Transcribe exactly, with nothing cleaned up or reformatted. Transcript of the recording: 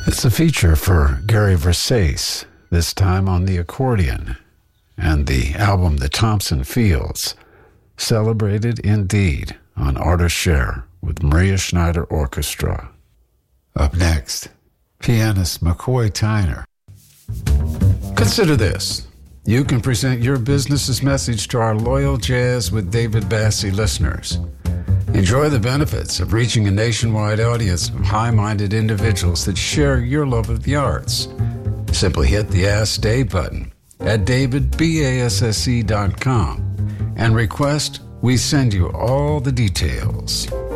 It's a feature for Gary Versace, this time on the accordion, and the album The Thompson Fields, celebrated indeed on Artist Share with Maria Schneider Orchestra. Up next, pianist McCoy Tyner. Consider this. You can present your business's message to our loyal Jazz with David Bassie listeners. Enjoy the benefits of reaching a nationwide audience of high-minded individuals that share your love of the arts. Simply hit the Ask Dave button at david basse dot com and request we send you all the details.